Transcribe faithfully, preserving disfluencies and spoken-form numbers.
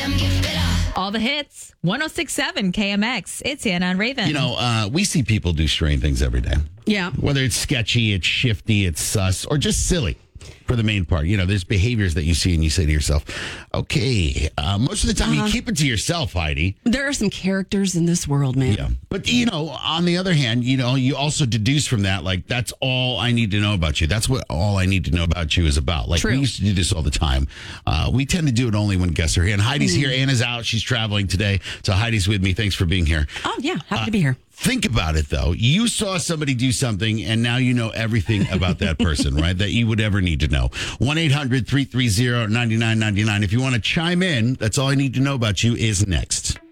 All the hits, one oh six point seven K M X. It's Hannah and Raven. You know, uh, we see people do strange things every day. Yeah. Whether it's sketchy, it's shifty, it's sus, or just silly for the main part. You know, there's behaviors that you see and you say to yourself, okay, uh, most of the time Uh-huh. you keep it to yourself, Heidi. There are some characters in this world, man. Yeah. But, you know, on the other hand, you know, you also deduce from that, like, that's all I need to know about you. That's what all I need to know about you is about. Like, True. we used to do this all the time. Uh, we tend to do it only when guests are here. And Heidi's Mm. here. Anna's out. She's traveling today. So Heidi's with me. Thanks for being here. Oh, yeah. Happy to be here. Think about it, though. You saw somebody do something, and now you know everything about that person, right? That you would ever need to know. one eight hundred three three zero nine nine nine nine. If you want to chime in, that's all I need to know about you is next.